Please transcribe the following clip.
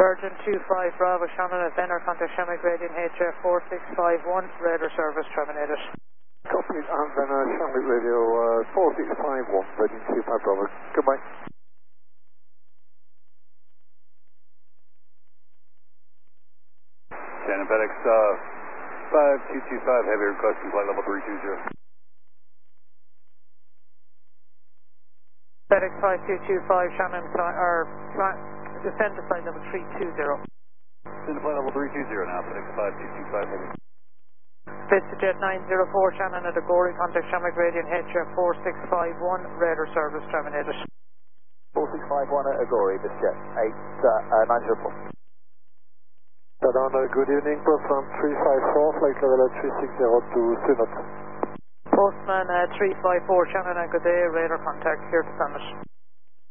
Virgin 25 Bravo, Shannon at Venner, contact Shamrock Gradient HF 4651, radar service terminated. Copy, I'm Venner, Shamrock Radio 4651, Virgin 25 Bravo. Goodbye. Shannon FedEx 5225, heavy request in flight level 320. FedEx 5225, Shannon, descend to flight level 320. Descend to flight level 320 now, FedEx 5225, heavy. VistaJet 904, Shannon at Agori, contact Shamrock Gradient HF 4651, radar service terminated. 4651 at Agori, VistaJet 904. Tadana, good evening, Postman 354, flight level 360 to Sunot. Postman 354, Shannon and good day, radar contact here to Summit.